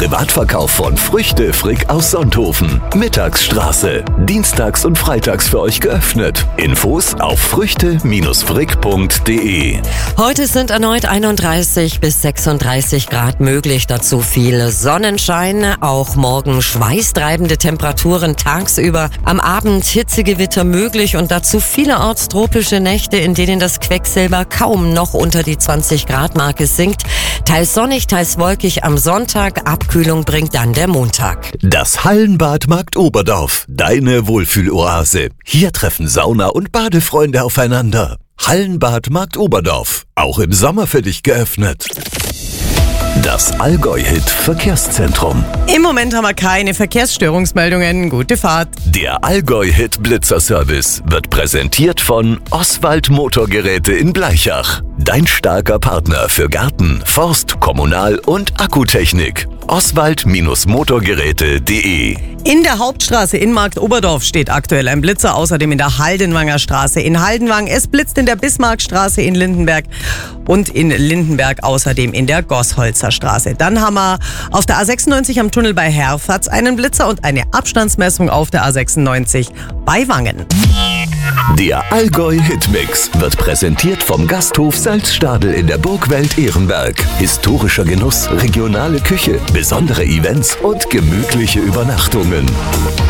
Privatverkauf von Früchte Frick aus Sonthofen. Mittagsstraße. Dienstags und freitags für euch geöffnet. Infos auf früchte-frick.de. Heute sind erneut 31 bis 36 Grad möglich. Dazu viel Sonnenschein. Auch morgen schweißtreibende Temperaturen tagsüber. Am Abend Hitzegewitter möglich und dazu vielerorts tropische Nächte, in denen das Quecksilber kaum noch unter die 20-Grad-Marke sinkt. Teils sonnig, teils wolkig am Sonntag. Abkühlung bringt dann der Montag. Das Hallenbad Markt Oberdorf. Deine Wohlfühloase. Hier treffen Sauna- und Badefreunde aufeinander. Hallenbad Markt Oberdorf. Auch im Sommer für dich geöffnet. Das Allgäu-Hit Verkehrszentrum. Im Moment haben wir keine Verkehrsstörungsmeldungen. Gute Fahrt. Der Allgäu-Hit Blitzerservice wird präsentiert von Oswald Motorgeräte in Blaichach. Dein starker Partner für Garten, Forst, Kommunal- und Akkutechnik. Oswald-motorgeräte.de. In der Hauptstraße in Markt Oberdorf steht aktuell ein Blitzer, außerdem in der Haldenwanger Straße in Haldenwang. Es blitzt in der Bismarckstraße in Lindenberg und in Lindenberg außerdem in der Gossholzer Straße. Dann haben wir auf der A96 am Tunnel bei Herfatz einen Blitzer und eine Abstandsmessung auf der A96 bei Wangen. Der Allgäu-Hitmix wird präsentiert vom Gasthof Salzstadel in der Burgwelt Ehrenberg. Historischer Genuss, regionale Küche, besondere Events und gemütliche Übernachtungen.